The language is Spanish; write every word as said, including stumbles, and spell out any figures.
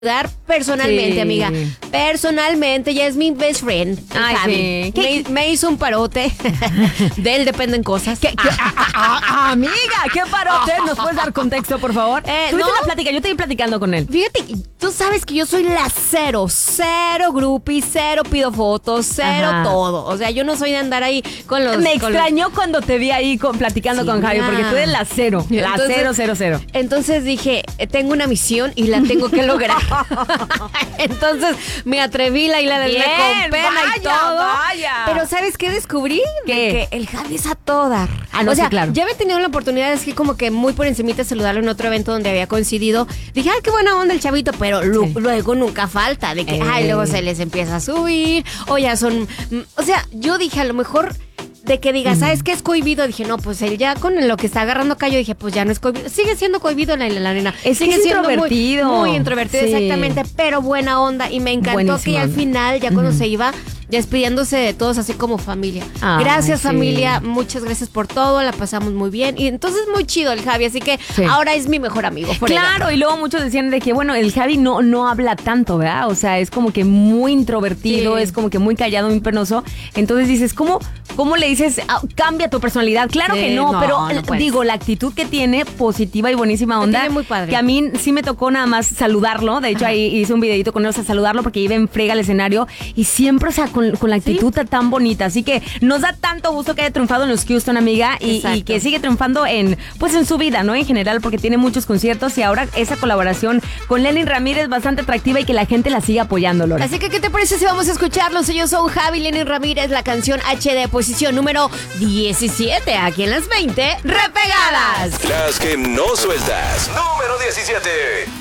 Dar personalmente, Sí. amiga. Personalmente, ya es mi best friend. Ay, Javi. sí. ¿Qué- Me, me hizo un parote. De él dependen cosas. ¿Qué, qué- ah, ah, ah, amiga, ¿qué parote? ¿Nos puedes dar contexto, por favor? Eh, Tuviste ¿no? una plática, yo te vi platicando con él. Fíjate, tú sabes que yo soy la cero, cero groupie, cero pido fotos, cero Ajá. todo. O sea, yo no soy de andar ahí con los... Me con los- extrañó cuando te vi ahí con- platicando Sí, con Javi, mira. porque tú eres la cero, la Entonces- cero, cero, cero. Entonces dije, eh, tengo una misión y la tengo que lograr. Entonces me atreví, la isla del Bien, con pena y vaya, todo. vaya. Pero ¿sabes qué descubrí? ¿Qué? De que el Javi es a todo dar. Ah, no, o sea, sí, claro. ya había tenido la oportunidad, es que como que muy por encimita saludarlo en otro evento donde había coincidido. Dije, ay, qué buena onda el chavito, pero lu- Sí. luego nunca falta de que, Eh. ay, luego se les empieza a subir, o ya son... mm, O sea, yo dije, a lo mejor... De que diga, ¿sabes qué es cohibido? Dije, no, pues él ya con lo que está agarrando callo, dije, pues ya no es cohibido. Sigue siendo cohibido la, la nena. Es que Sigue es siendo muy- introvertido. Muy, introvertido, Sí. exactamente, pero buena onda. Y me encantó Buenísimo. que ya al final, ya cuando se iba, despidiéndose de todos así como familia. Ay, gracias, sí. familia. Muchas gracias por todo. La pasamos muy bien. Y entonces muy chido el Javi, así que Sí. ahora es mi mejor amigo. forever. Claro, y luego muchos decían de que, bueno, el Javi no, no habla tanto, ¿verdad? O sea, es como que muy introvertido, Sí. es como que muy callado, muy penoso. Entonces dices, ¿cómo, cómo le dices, ah, cambia tu personalidad? Claro Sí, que no, no, pero no puedes. digo, la actitud que tiene, positiva y buenísima La onda. tiene muy padre. Que a mí sí me tocó nada más saludarlo. De hecho, ahí hice un videito con él, o sea, saludarlo porque iba en frega al escenario. Y siempre, o sea, con, con la actitud tan- tan bonita. Así que nos da tanto gusto que haya triunfado en los Houston, amiga, y, Exacto. y que sigue triunfando en, pues, en su vida, ¿no? En general, porque tiene muchos conciertos y ahora esa colaboración con Lenin Ramírez bastante atractiva y que la gente la siga apoyando, Lore. Así que, ¿qué te parece si vamos a escucharlos? Ellos son Javi, Lenin Ramírez, la canción H D, posición número diecisiete, aquí en las veinte, repegadas. Las que no sueltas. Número diecisiete.